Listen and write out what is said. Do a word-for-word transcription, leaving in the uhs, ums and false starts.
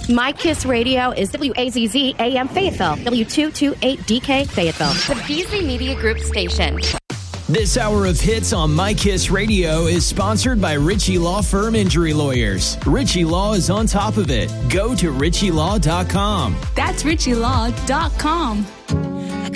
My Kiss Radio is W A Z Z A M Fayetteville, W two twenty-eight D K Fayetteville, the Beasley Media Group station. This hour of hits on My Kiss Radio is sponsored by Ritchie Law Firm Injury Lawyers. Ritchie Law is on top of it. Go to ritchie law dot com. That's ritchie law dot com.